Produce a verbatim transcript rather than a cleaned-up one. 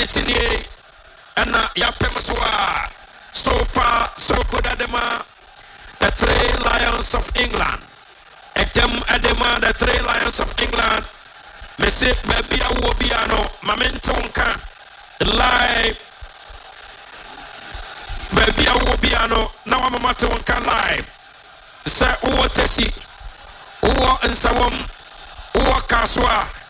ne tini and yapem so so far so good adema the three lions of England etem adema the three lions of England me say baby awo bia no momentum kan live baby awo bia no na wa mama se won kan live say wo tesi wo nsawom wo kaswa